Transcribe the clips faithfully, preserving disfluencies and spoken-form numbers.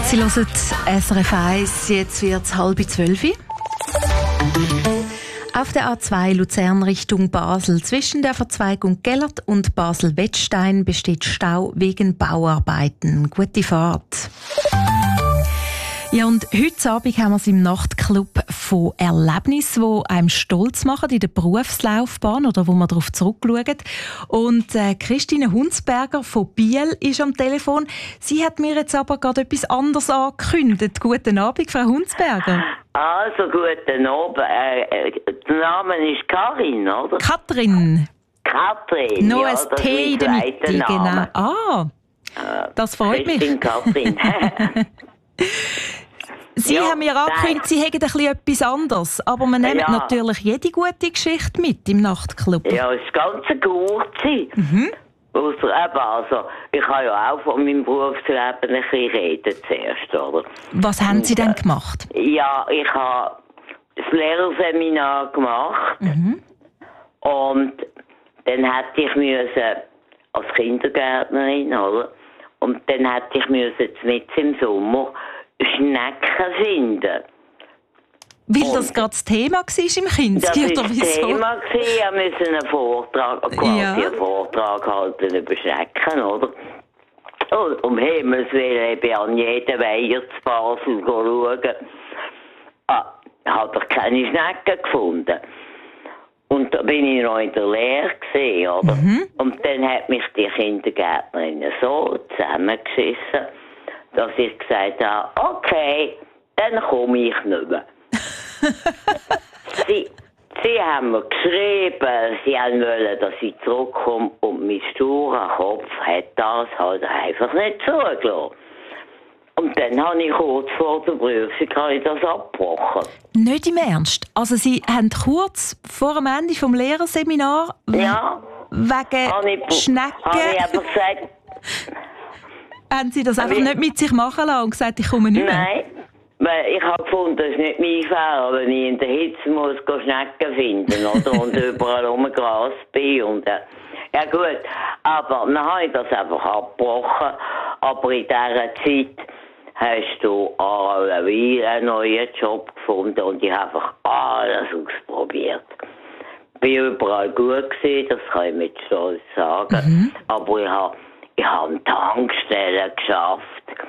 Sie hören S R F eins, jetzt wird es halb zwölf. Auf der A zwei Luzern Richtung Basel zwischen der Verzweigung Gellert und Basel-Wettstein besteht Stau wegen Bauarbeiten. Gute Fahrt. Ja, und heute Abend haben wir es im Nachtclub von Erlebnissen, die einem stolz machen in der Berufslaufbahn oder wo man darauf zurückschaut. Und äh, Christine Hunsberger von Biel ist am Telefon. Sie hat mir jetzt aber gerade etwas anderes angekündigt. Guten Abend, Frau Hunsberger. Also, guten Abend. Äh, der Name ist Karin, oder? Katrin. Katrin, Noch ja, ein das T in ist der mein Mitte, zweiter genau. Name. Ah, das freut mich. Christine Katrin. Sie Ja, haben mir angekündigt, Sie hätten ein bisschen etwas anderes. Aber man nimmt Ja. natürlich jede gute Geschichte mit im Nachtclub. Ja, das ganze kurze. Mhm. Ausser, eben, also, ich kann ja auch von meinem Berufsleben ein bisschen reden zuerst, oder? Was haben Sie denn gemacht? Ja, ich habe das Lehrerseminar gemacht. Mhm. Und dann hätte ich müssen, als Kindergärtnerin, oder? Und dann hätte ich müssen mit im Sommer Schnecken finden. Weil Und das gerade das Thema war im Kinski, Das oder war das wieso? Thema. gewesen. Wir müssen einen Vortrag, quasi Ja. einen Vortrag halten über Schnecken, oder? Und um Himmels Willen, ich bin an jeden Weiher zu Basel schauen. Ah, habe ich keine Schnecken gefunden. Und da bin ich noch in der Lehre gewesen, oder? Mhm. Und dann hat mich die Kindergärtnerin so zusammengeschissen, dass ich gesagt habe, okay, dann komme ich nicht mehr. sie, sie haben mir geschrieben, sie haben wollen, dass ich zurückkomme und mein sturer Kopf hat das halt einfach nicht zugelassen. Und dann habe ich kurz vor der Prüfung habe ich das abgebrochen. Nicht im Ernst. Also Sie haben kurz vor dem Ende des Lehrerseminar Ja. wegen Habe ich, Schnecken, habe ich einfach gesagt, haben Sie das einfach ich- nicht mit sich machen lassen und gesagt, ich komme nicht mehr? nein. Weil ich habe gefunden, das ist nicht mein Fehler, wenn ich in der Hitze muss gehen Schnecken finden, oder? Und überall um Gras bin. Und, äh, ja gut, aber dann habe ich das einfach abgebrochen. Aber in dieser Zeit hast du alleweil einen neuen Job gefunden und ich habe einfach alles ausprobiert. Ich war überall gut gewesen, das kann ich mit Stolz sagen. Mhm. Aber ich habe, ich habe an Tankstellen geschafft.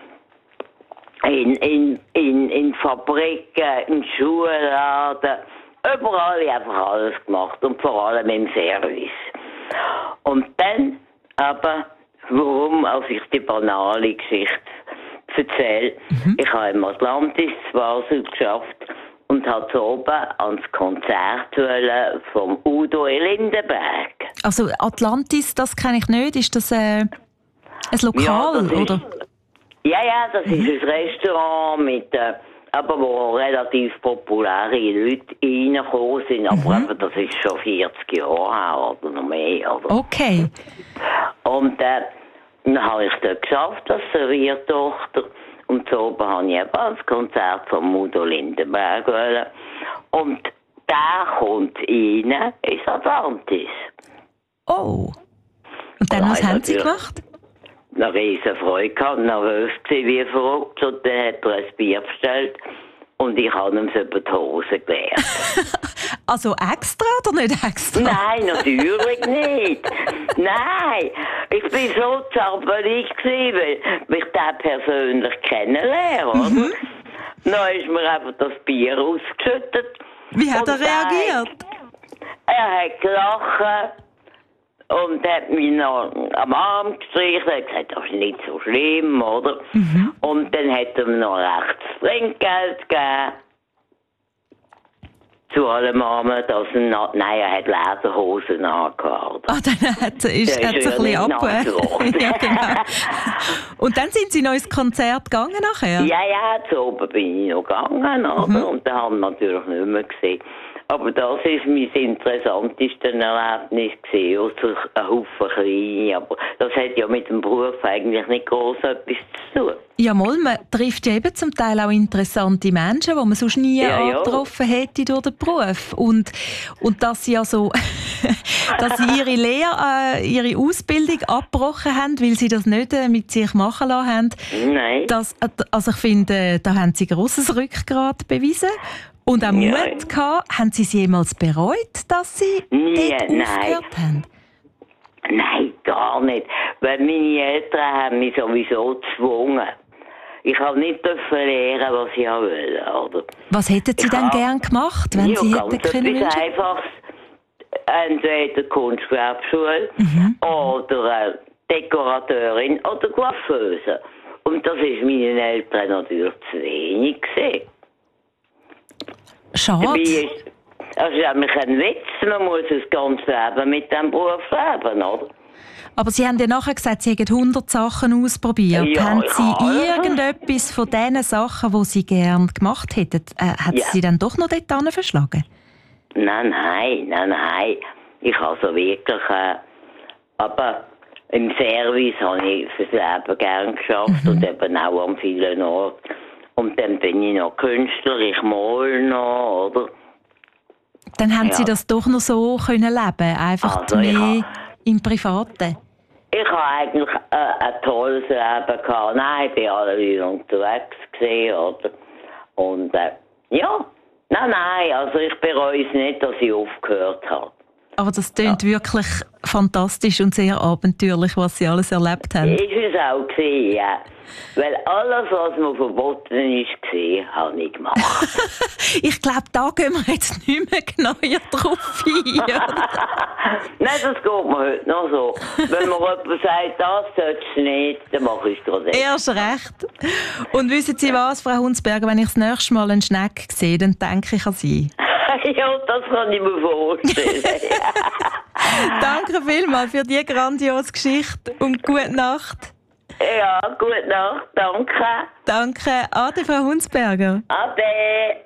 In, in, in, in Fabriken, in Schulladen, überall habe ich einfach alles gemacht und vor allem im Service. Und dann aber, warum, als ich die banale Geschichte erzähle, Mhm. ich habe im Atlantis zu Basel geschafft und hatte oben ans Konzert wollen vom Udo Lindenberg. Also Atlantis, das kenne ich nicht. Ist das äh, ein Lokal, Ja, das ist- oder? Ja, ja, das ist ein Restaurant, mit, äh, aber wo relativ populäre Leute reingekommen sind. Aber Mhm. eben, das ist schon vierzig Jahre her oder noch mehr. Oder? Okay. Und äh, dann habe ich dort geschafft als Serviertochter. Und so oben habe ich eben das Konzert von Udo Lindenberg wollen. Und der kommt rein ins Atlantis. Oh. Und dann, Nein, was haben Sie natürlich. gemacht? Eine riesen Freude gehabt, nervös gewesen, wie verrückt. Und dann hat er ein Bier bestellt und ich habe ihm so über die Hose geleert. Also extra oder nicht extra? Nein, natürlich nicht. Nein, ich bin so zappelig gewesen, weil ich den persönlich kennenlerne, oder? Mhm. Dann ist mir einfach das Bier ausgeschüttet. Wie hat Und er der- reagiert? Er hat gelacht und hat mich noch am Arm gestrichen. Er hat gesagt, das ist nicht so schlimm, oder? Mhm. Und dann hat er mir noch recht Trinkgeld gegeben. Zu allem Armen, dass er noch, nein, er hat Lederhosen angehabt. Ah, dann hat es ist, Der hat's ist ein ja bisschen nicht ab. nass geworden. Ja, genau. Und dann sind Sie noch ins Konzert gegangen nachher? Ja, ja, zu oben bin ich noch gegangen, oder? Mhm. Und dann haben wir natürlich nicht mehr gesehen. Aber das war mein interessantestes Erlebnis gewesen, also ein Haufen Kleine. Aber das hat ja mit dem Beruf eigentlich nicht gross etwas zu tun. Ja, mal, man trifft ja eben zum Teil auch interessante Menschen, die man sonst nie ja, ja. angetroffen hätte durch den Beruf. Und, und dass sie ja so, dass sie ihre Lehre, äh, ihre Ausbildung abgebrochen haben, weil sie das nicht äh, mit sich machen lassen haben. Nein. Das, also ich finde, äh, da haben sie grosses Rückgrat bewiesen. Und auch Mut ja. gehabt. Haben Sie es jemals bereut, dass Sie Nie, dort nein. aufgehört haben? Nein, gar nicht. Weil meine Eltern haben mich sowieso gezwungen. Ich habe nicht lernen, was ich wollte. Oder? Was hätten Sie ich denn hab, gern gemacht, wenn ja, Sie ganz hätten können etwas wünschen? Einfaches. Entweder Kunstgewerbeschule Mhm. oder Dekorateurin oder Coiffeuse. Und das ist meinen Eltern natürlich zu wenig gewesen. Schade. Ist, also ist nämlich ein Witz, man muss das ganze Leben mit diesem Beruf leben, oder? Aber Sie haben ja nachher gesagt, Sie hätten hundert Sachen ausprobiert. Ja, haben Sie ja. irgendetwas von diesen Sachen, die Sie gerne gemacht hätten, äh, hat Ja. Sie dann doch noch dort verschlagen? Nein, nein, nein, nein. Ich habe so wirklich... Äh, aber im Service habe ich fürs Leben gerne geschafft mhm. und eben auch an vielen Orten. Und dann bin ich noch Künstler, ich male noch, oder? Dann haben ja. Sie das doch noch so können leben, einfach also mehr im Privaten. Ich habe eigentlich äh, ein tolles Leben gehabt. Nein, ich war alle Leute unterwegs gewesen, oder? Und äh, ja, nein, nein, also ich bereue es nicht, dass ich aufgehört habe. Aber das klingt ja. wirklich fantastisch und sehr abenteuerlich, was Sie alles erlebt haben. Ist es auch gewesen, ja. Weil alles, was mir verboten ist, war, habe ich gemacht. Ich glaube, da gehen wir jetzt nicht mehr genauer drauf ein. Nein, das geht mir heute noch so. Wenn mir jemand sagt, das sollst du nicht, dann mache ich es trotzdem. Erst recht. Und wissen Sie was, Frau Hunsberger, wenn ich das nächste Mal einen Schneck sehe, dann denke ich an Sie. Ja, das kann ich mir vorstellen. Danke vielmals für diese grandiose Geschichte und gute Nacht. Ja, gute Nacht, danke. Danke. Ade, Frau Hunsberger. Ade.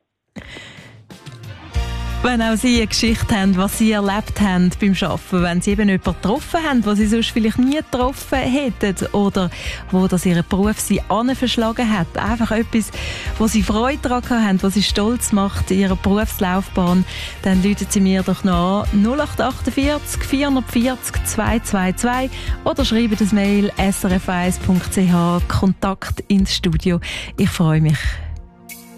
Wenn auch Sie eine Geschichte haben, was Sie erlebt haben beim Arbeiten, wenn Sie eben jemanden getroffen haben, den Sie sonst vielleicht nie getroffen hätten oder wo das Ihr Beruf Sie anverschlagen hat, einfach etwas, wo Sie Freude daran haben, was Sie stolz macht in Ihrer Berufslaufbahn, dann rufen Sie mir doch noch an null acht vier acht, vier vier null, zwei zwei zwei oder schreiben das Mail s r f eins punkt c h Kontakt ins Studio. Ich freue mich.